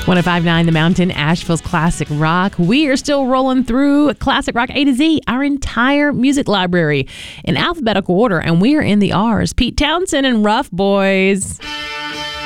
105.9 The Mountain, Asheville's classic rock. We are still rolling through classic rock A to Z, our entire music library in alphabetical order, and we are in the R's. Pete Townsend and Rough Boys.